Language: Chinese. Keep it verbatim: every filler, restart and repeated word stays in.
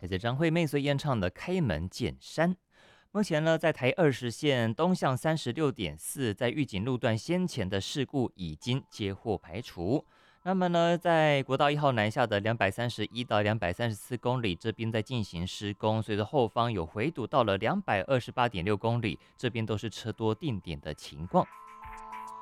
来自张惠妹所演唱的《开门见山》。目前呢，在台二十线东向三十六点四，在玉井路段先前的事故已经接获排除。那么呢，在国道一号南下的两百三十一到两百三十四公里这边在进行施工，随着后方有回堵到了两百二十八点六公里，这边都是车多定点的情况。